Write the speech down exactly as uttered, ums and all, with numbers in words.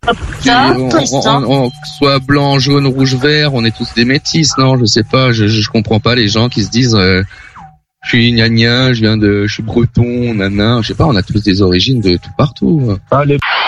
Ça, on, on, on, soit blanc, jaune, rouge, vert, on est tous des métis, non? Je sais pas, je, je comprends pas les gens qui se disent, euh, je suis gna gna, je viens de, je suis breton, nana, je sais pas, on a tous des origines de tout partout. Ah, les